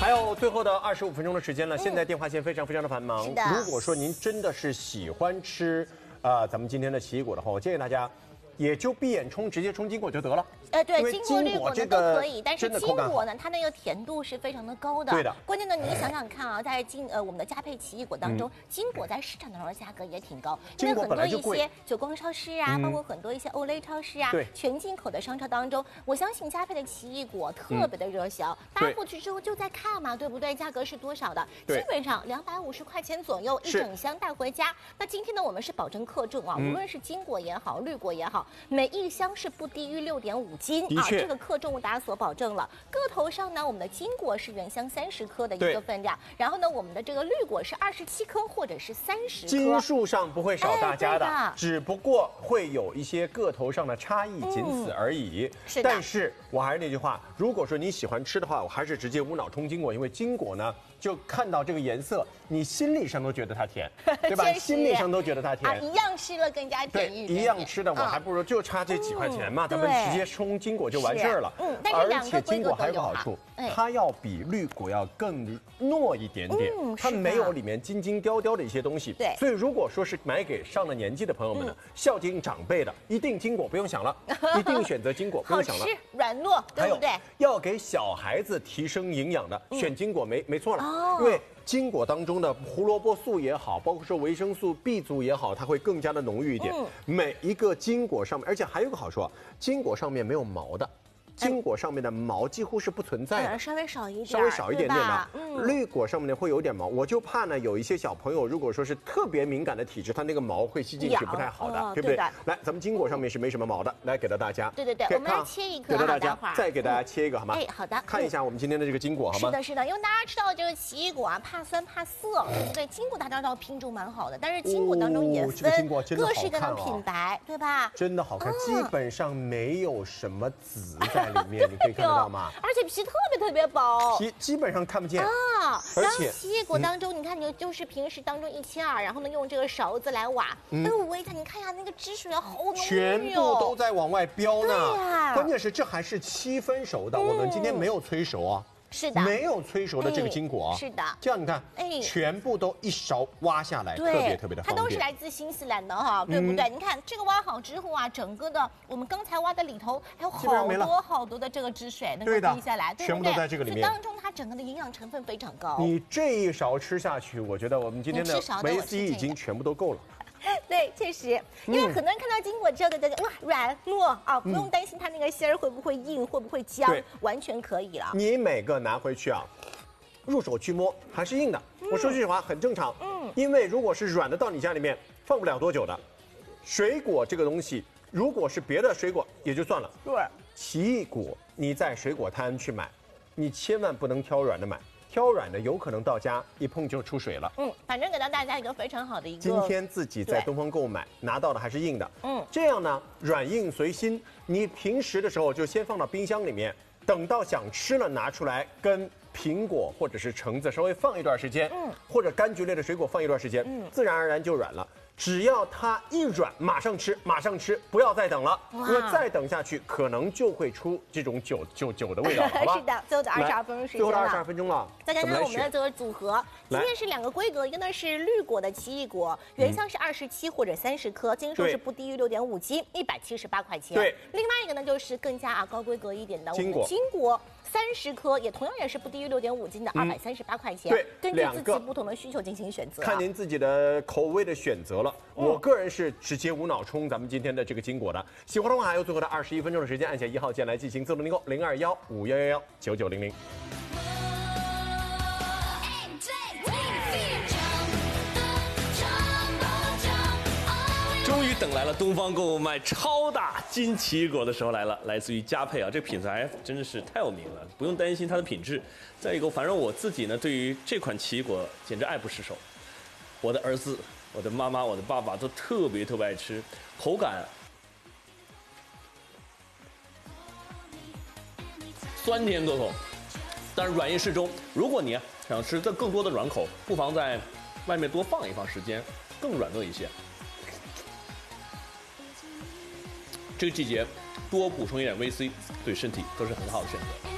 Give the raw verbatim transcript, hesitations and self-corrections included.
还有最后的二十五分钟的时间了，现在电话线非常非常的繁忙。 是的如果说您真的是喜欢吃，呃，咱们今天的奇异果的话，我建议大家。也就闭眼冲，直接冲金果就得了。 呃，对， 因为金果、绿果呢都可以，但是真的金口感好果呢，它那个甜度是非常的高的。 对的。 关键呢，你想想看啊，在金呃我们的佳沛奇异果当中，金果在市场当中的价格也挺高，因为很多一些久光超市啊，包括很多一些欧莱超市啊，全进口的商超当中，我相信佳沛的奇异果特别的热销，大家过去之后就在看嘛，对不对？价格是多少的？基本上两百五十块钱左右一整箱带回家。那今天呢，我们是保证克重啊，无论是金果也好，绿果也好，每一箱是不低于六点五斤啊，这个克重大家所保证了。个头上呢，我们的金果是原箱三十颗的一个分量，然后呢，我们的这个绿果是二十七颗或者是三十颗， 斤数上不会少大家的， 哎、的只不过会有一些个头上的差异，仅此而已。 嗯、是的。 但是我还是那句话，如果说你喜欢吃的话，我还是直接无脑冲金果，因为金果呢，就看到这个颜色，你心理上都觉得它甜，对吧？心理上都觉得它甜、 啊，一样吃了更加甜一点。 一样吃的，我还不如就差这几块钱嘛，咱们直接冲金果就完事儿了。 嗯，但是两个金果还有个好处，它要比绿果要更糯一点点，它没有里面筋筋雕雕的一些东西。 对， 所以如果说是买给上了年纪的朋友们呢，孝敬长辈的，一定金果不用想了，一定选择金果不用想了。 好吃软糯，对不对？ 要给小孩子提升营养的，选金果没没错了，因为金果当中的胡萝卜素也好，包括说维生素 B 族也好，它会更加的浓郁一点。每一个金果上面，而且还有个好处啊，金果上面没有毛的。金果上面的毛几乎是不存在的， 稍微少一点， 稍微少一点点的。嗯，绿果上面呢会有点毛，我就怕呢有一些小朋友如果说是特别敏感的体质，他那个毛会吸进去不太好的，对不对？来，咱们金果上面是没什么毛的，来给到大家。 对对对，我们来切一颗， 给到大家，再给大家切一个好吗？ 哎，好的。 看一下我们今天的这个金果好吗？ 是的，是的，因为大家知道这个奇异果啊，怕酸怕涩，对不对？金果大家知道品种蛮好的，但是金果当中也分各式各样的品牌，对吧？ 真的好看，基本上没有什么籽在里面，你可以看。知道吗？ 而且皮特别特别薄， 皮基本上看不见啊。 而且奇异果当中，嗯、你看你就是平时当中一切啊，然后呢用这个勺子来挖，那个围它，你看一下那个汁水好浓郁哦， 全部都在往外飙呢。 对呀， 关键是这还是七分熟的，嗯、我们今天没有催熟啊。 是的， 没有催熟的这个金果啊， 是的， 这样你看，哎，全部都一勺挖下来，特别特别的方便。 它都是来自新西兰的哈，对不对？你看这个挖好之后啊，整个的我们刚才挖的里头还有好多好多的这个汁水能够滴下来，对不对？ 全部都在这个里面。 当中它整个的营养成分非常高。 你这一勺吃下去，我觉得我们今天的维 C 已经全部都够了。 对，确实，因为很多人看到金果之后，就觉得哇软糯啊，不用担心它那个芯儿会不会硬，会不会僵，完全可以了。 你每个拿回去啊，入手去摸还是硬的，我说句实话很正常。嗯，因为如果是软的到你家里面放不了多久的，水果这个东西，如果是别的水果也就算了， 对， 奇异果你在水果摊去买，你千万不能挑软的买。挑软的有可能到家一碰就出水了。 嗯，反正给到大家一个非常好的一个。 今天自己在东方购买拿到的还是硬的。嗯，这样呢软硬随心。你平时的时候就先放到冰箱里面，等到想吃了拿出来跟苹果或者是橙子稍微放一段时间，嗯，或者柑橘类的水果放一段时间，嗯，自然而然就软了。只要它一软，马上吃，马上吃，不要再等了，因为再等下去可能就会出这种酒酒酒的味道，好吧？ 是的，最后的二十二分钟时间了。 最后的二十二分钟了， 再加上我们的这个组合，今天是两个规格，一个呢是绿果的奇异果，原箱是二十七或者三十颗，斤数是不低于六点五斤，一百七十八块钱。 对， 另外一个呢就是更加啊高规格一点的金果， 金果。三十颗也同样也是不低于六点五斤的二百三十八块钱， 对， 根据自己不同的需求进行选择， 看您自己的口味的选择了。嗯、我个人是直接无脑冲咱们今天的这个金果的，喜欢的话还有最后的二十一分钟的时间，按下一号键来进行自动订购零二幺五幺幺幺九九零零。 终于等来了东方购物卖超大金奇异果的时候来了，来自于佳沛啊，这品牌真的是太有名了，不用担心它的品质。再一个，反正我自己呢，对于这款奇异果简直爱不释手。我的儿子、我的妈妈、我的爸爸都特别特别爱吃，口感酸甜可口，但是软硬适中。如果你想吃这更多的软口，不妨在外面多放一放时间，更软糯一些。这个季节多补充一点维 C， 对身体都是很好的选择。